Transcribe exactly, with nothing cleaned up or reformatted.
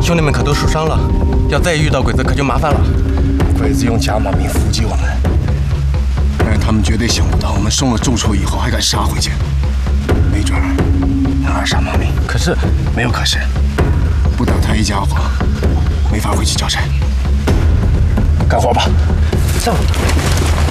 兄弟们可都受伤了，要再遇到鬼子可就麻烦了。 鬼子用假马名伏击我们，但是他们绝对想不到我们中了重锤以后还敢杀回去，没准儿能二杀马名。 可是没有可是，不打他一家伙，没法回去交差。干活吧， 上。